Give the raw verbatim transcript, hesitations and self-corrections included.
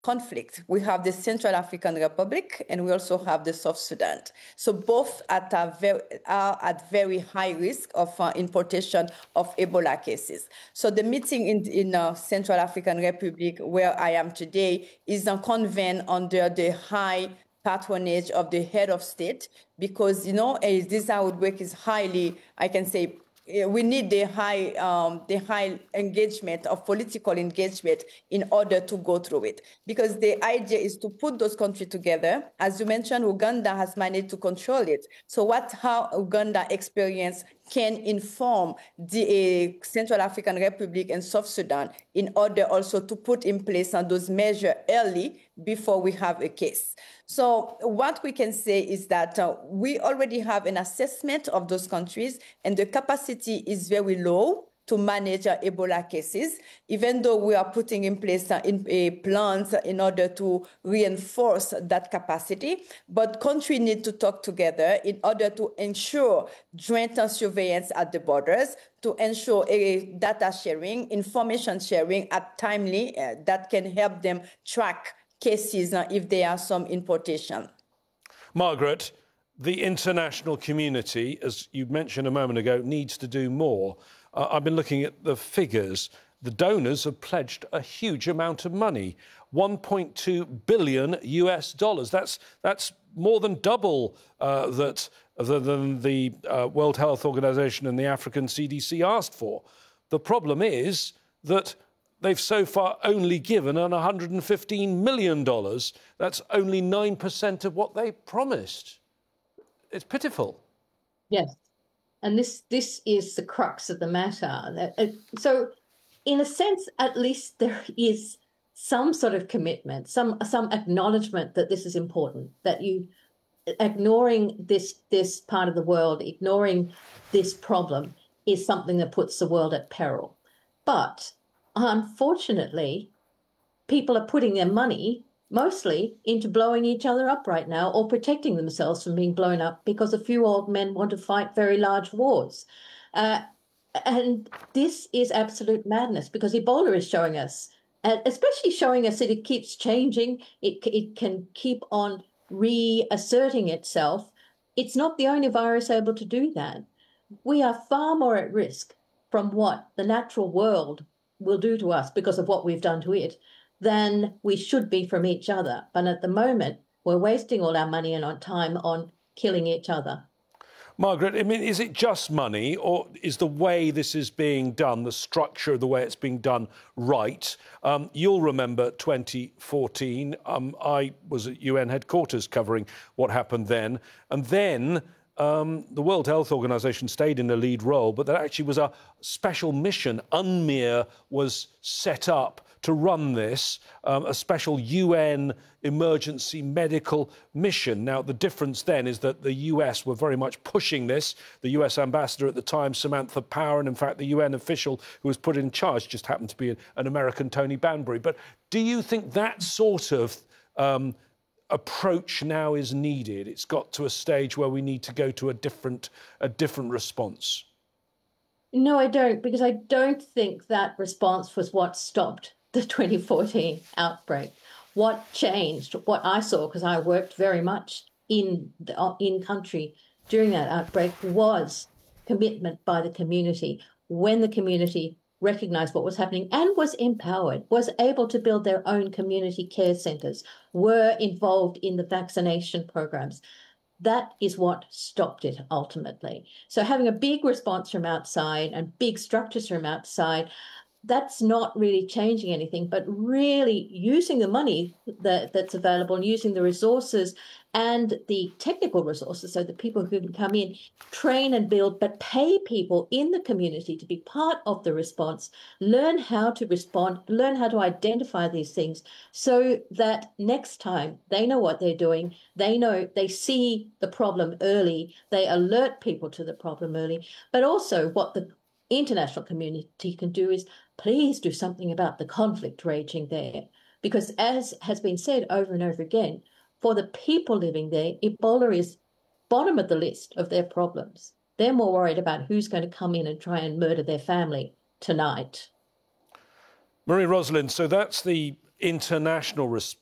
conflict. We have the Central African Republic and we also have the South Sudan. So both at a very, are at very high risk of uh, importation of Ebola cases. So the meeting in, in uh, Central African Republic, where I am today, is uh, convened under the high patronage of the head of state because, you know, uh, this outbreak is highly, I can say, we need the high, um, the high engagement of political engagement in order to go through it. Because the idea is to put those countries together. As you mentioned, Uganda has managed to control it. So what how Uganda experience can inform the uh, Central African Republic and South Sudan in order also to put in place on those measures early before we have a case. So what we can say is that uh, we already have an assessment of those countries and the capacity is very low to manage uh, Ebola cases, even though we are putting in place uh, in, uh, plans in order to reinforce that capacity. But countries need to talk together in order to ensure joint surveillance at the borders, to ensure a data sharing, information sharing at timely uh, that can help them track cases uh, if there are some importation. Margaret, the international community, as you mentioned a moment ago, needs to do more. Uh, I've been looking at the figures. The donors have pledged a huge amount of money, one point two billion U S dollars. That's that's more than double uh, that than the uh, World Health Organization and the African C D C asked for. The problem is that they've so far only given an one hundred fifteen million dollars. That's only nine percent of what they promised. It's pitiful. Yes. And this this is the crux of the matter. So, in a sense, at least there is some sort of commitment, some some acknowledgement that this is important, that you ignoring this this part of the world, ignoring this problem is something that puts the world at peril. But unfortunately, people are putting their money mostly into blowing each other up right now or protecting themselves from being blown up because a few old men want to fight very large wars. Uh, and this is absolute madness because Ebola is showing us, and especially showing us that it keeps changing. It, it can keep on reasserting itself. It's not the only virus able to do that. We are far more at risk from what the natural world will do to us because of what we've done to it than we should be from each other. But at the moment, we're wasting all our money and our time on killing each other. Margaret, I mean, is it just money, or is the way this is being done, the structure of the way it's being done, right? Um, you'll remember twenty fourteen. Um, I was at U N headquarters covering what happened then. And then um, the World Health Organization stayed in a lead role, but there actually was a special mission. UNMEER was set up to run this, um, a special U N emergency medical mission. Now, the difference then is that the U S were very much pushing this. The U S ambassador at the time, Samantha Power, and in fact the U N official who was put in charge just happened to be an American, Tony Banbury. But do you think that sort of um, approach now is needed? It's got to a stage where we need to go to a different, a different response. No, I don't, because I don't think that response was what stopped the twenty fourteen outbreak. What changed, what I saw, because I worked very much in the, in country during that outbreak, was commitment by the community. When the community recognised what was happening and was empowered, was able to build their own community care centres, were involved in the vaccination programs. That is what stopped it ultimately. So having a big response from outside and big structures from outside, that's not really changing anything, but really using the money that, that's available and using the resources and the technical resources so that people who can come in, train and build, but pay people in the community to be part of the response, learn how to respond, learn how to identify these things so that next time they know what they're doing, they know, they see the problem early, they alert people to the problem early, but also what the international community can do is please do something about the conflict raging there. Because as has been said over and over again, for the people living there, Ebola is bottom of the list of their problems. They're more worried about who's going to come in and try and murder their family tonight. Marie-Rosalind, so that's the international res-